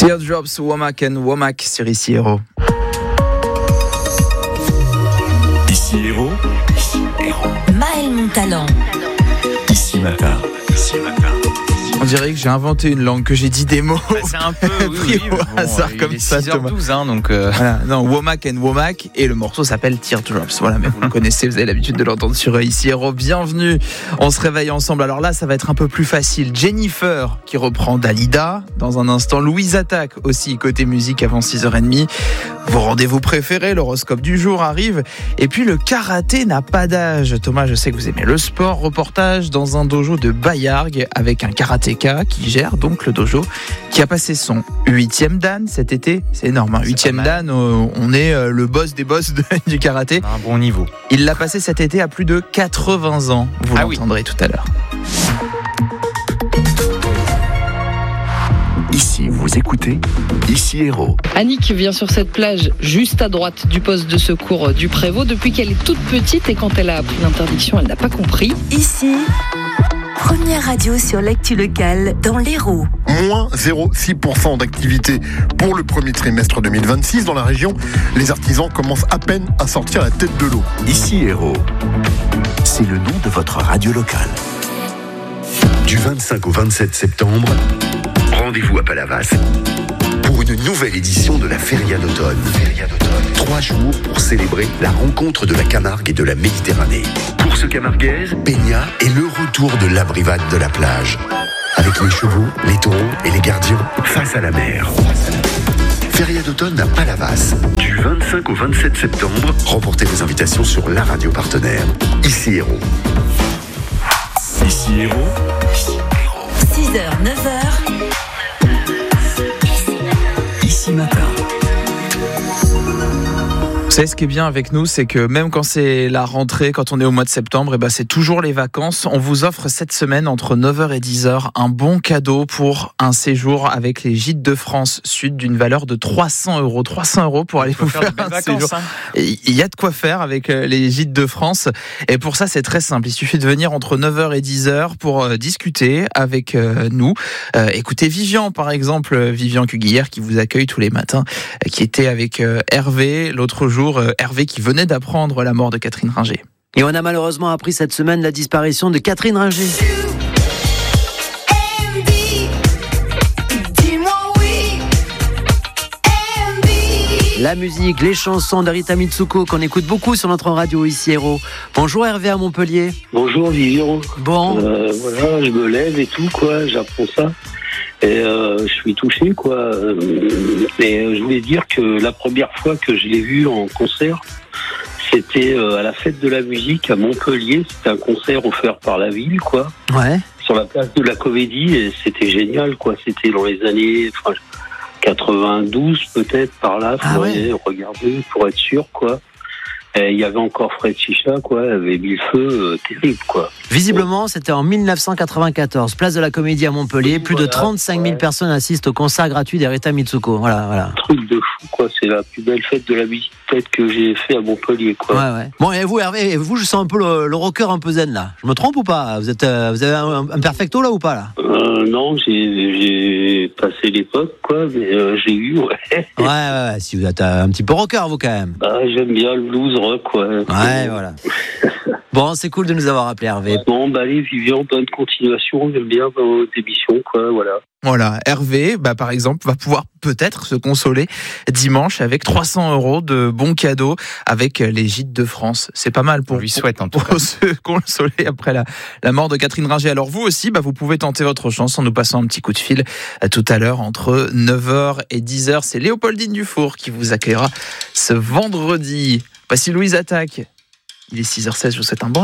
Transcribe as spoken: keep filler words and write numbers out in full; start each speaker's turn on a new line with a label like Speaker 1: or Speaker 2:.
Speaker 1: Teardrops, Womack and Womack sur Ici Héros.
Speaker 2: Ici Héros. Ici Héros.
Speaker 3: Maël Montalent.
Speaker 2: Ici Matin. Ici Matin.
Speaker 1: On dirait que j'ai inventé une langue, que j'ai dit des mots.
Speaker 4: Bah, c'est un peu oui, oui,
Speaker 1: au
Speaker 4: bon,
Speaker 1: hasard
Speaker 4: il
Speaker 1: comme
Speaker 4: est
Speaker 1: ça,
Speaker 4: six heures douze,
Speaker 1: Thomas.
Speaker 4: hein, donc euh...
Speaker 1: Voilà, non, Womack and Womack, et le morceau s'appelle Teardrops. Voilà, mais vous le connaissez, vous avez l'habitude de l'entendre sur Ici Héros. Bienvenue, on se réveille ensemble. Alors là, ça va être un peu plus facile. Jennifer qui reprend Dalida dans un instant. Louise Attaque aussi côté musique avant six heures trente. Vos rendez-vous préférés, l'horoscope du jour arrive. Et puis le karaté n'a pas d'âge. Thomas, je sais que vous aimez le sport. Reportage dans un dojo de Bayargues avec un karatéka qui gère donc le dojo, qui a passé son huitième dan cet été. C'est énorme, hein. Huitième dan, euh, on est euh, le boss des boss de, du karaté.
Speaker 4: un bon niveau.
Speaker 1: Il l'a passé cet été à plus de quatre-vingts ans. Vous
Speaker 4: Ah
Speaker 1: l'entendrez oui. tout à l'heure.
Speaker 2: Ici, vous écoutez Ici Héros.
Speaker 5: Annick vient sur cette plage juste à droite du poste de secours du Prévost depuis qu'elle est toute petite et quand elle a appris l'interdiction, elle n'a pas compris.
Speaker 3: Ici, première radio sur l'actu locale dans l'Hérault.
Speaker 6: Moins zéro virgule six pour cent d'activité pour le premier trimestre deux mille vingt-six. Dans la région, les artisans commencent à peine à sortir la tête de l'eau.
Speaker 2: Ici Héros. C'est le nom de votre radio locale. Du vingt-cinq au vingt-sept septembre, rendez-vous à Palavas pour une nouvelle édition de la Feria d'automne. Feria d'automne. Trois jours pour célébrer la rencontre de la Camargue et de la Méditerranée. Course camarguaise, baignat et le retour de l'abrivade de la plage. Avec les chevaux, les taureaux et les gardiens face à la mer. Feria d'automne à Palavas. Du vingt-cinq au vingt-sept septembre, remportez vos invitations sur la radio partenaire. Ici Héros. Ici Héros.
Speaker 3: six heures, neuf heures.
Speaker 2: Ici Matin.
Speaker 1: Vous savez, ce qui est bien avec nous, c'est que même quand c'est la rentrée, quand on est au mois de septembre, et ben c'est toujours les vacances. On vous offre cette semaine, entre neuf heures et dix heures, un bon cadeau pour un séjour avec les Gîtes de France Sud d'une valeur de trois cents euros. trois cents euros pour aller vous faire, faire un
Speaker 4: vacances,
Speaker 1: séjour.
Speaker 4: Hein.
Speaker 1: Il y a de quoi faire avec les Gîtes de France. Et pour ça, c'est très simple. Il suffit de venir entre neuf heures et dix heures pour euh, discuter avec euh, nous. Euh, écoutez Vivian, par exemple, Vivian Cuguillère qui vous accueille tous les matins, euh, qui était avec euh, Hervé l'autre jour. Hervé qui venait d'apprendre la mort de Catherine Ringer.
Speaker 7: Et on a malheureusement appris cette semaine la disparition de Catherine Ringer. La musique, les chansons d'Arita Mitsuko qu'on écoute beaucoup sur notre radio Ici Héros. Bonjour Hervé à Montpellier.
Speaker 8: Bonjour Vivian.
Speaker 7: Bon.
Speaker 8: Euh, voilà, je me lève et tout, quoi, j'apprends ça. Et euh, je suis touché, quoi. Et je voulais dire que la première fois que je l'ai vu en concert, c'était à la fête de la musique à Montpellier. C'était un concert offert par la ville, quoi.
Speaker 7: Ouais.
Speaker 8: Sur la place de la Comédie, et c'était génial, quoi. C'était dans les années enfin, quatre-vingt-douze, peut-être, par là.
Speaker 7: Ah ouais.
Speaker 8: Regarder pour être sûr, quoi. Il y avait encore Fred Chicha, quoi, il avait mis le feu, euh, terrible, quoi.
Speaker 7: Visiblement, c'était en dix-neuf cent quatre-vingt-quatorze, place de la Comédie à Montpellier. Plus voilà, de trente-cinq mille ouais. personnes assistent au concert gratuit d'Arita Mitsuko. Voilà, voilà.
Speaker 8: Truc de fou, quoi. C'est la plus belle fête de la musique peut-être que j'ai fait à Montpellier, quoi.
Speaker 7: Ouais, ouais. Bon, et vous, Hervé, vous, je sens un peu le, le rocker un peu zen, là. Je me trompe ou pas? Vous êtes, euh, vous avez un, un perfecto, là, ou pas, là?
Speaker 8: Euh, non, j'ai, j'ai passé l'époque, quoi, mais euh, j'ai eu, ouais.
Speaker 7: Ouais, ouais, ouais. Si vous êtes un petit peu rocker, vous, quand même.
Speaker 8: Bah, j'aime bien le blues rock, quoi.
Speaker 7: Ouais, voilà. Bon, c'est cool de nous avoir appelé, Hervé.
Speaker 8: Bon, bah allez, Vivian, bonne continuation. J'aime bien vos émissions, quoi, voilà.
Speaker 1: Voilà, Hervé, bah, par exemple, va pouvoir peut-être se consoler dimanche avec trois cents euros de bons cadeaux avec les Gîtes de France. C'est pas mal pour,
Speaker 4: On lui souhaite, en tout
Speaker 1: pour
Speaker 4: cas.
Speaker 1: se consoler après la, la mort de Catherine Ringer. Alors vous aussi, bah, vous pouvez tenter votre chance en nous passant un petit coup de fil tout à l'heure entre neuf heures et dix heures. C'est Léopoldine Dufour qui vous accueillera ce vendredi. Voici Louise Attaque. Il est six heures seize, je vous souhaite un bon